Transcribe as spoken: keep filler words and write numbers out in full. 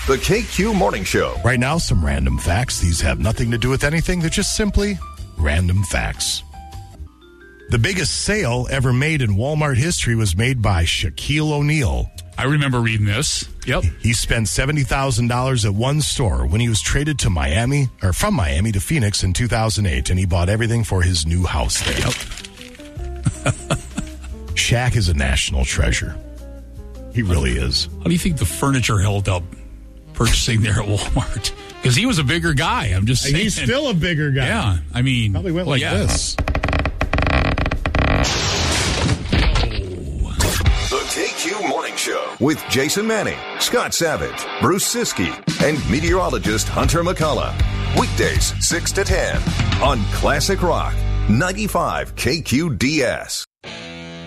The K Q Morning Show. Right now, some random facts. These have nothing to do with anything. They're just simply random facts. The biggest sale ever made in Walmart history was made by Shaquille O'Neal. I remember reading this. Yep. He spent seventy thousand dollars at one store when he was traded to Miami, or from Miami to Phoenix in two thousand eight, and he bought everything for his new house there. Yep. Shaq is a national treasure. He really is. How do you think the furniture held up purchasing there at Walmart? Because he was a bigger guy. I'm just saying. He's still a bigger guy. Yeah. I mean. Probably went well, like yeah. this. The K Q Morning Show with Jason Manning, Scott Savage, Bruce Siskey, and meteorologist Hunter McCullough. Weekdays six to ten on Classic Rock ninety-five K Q D S.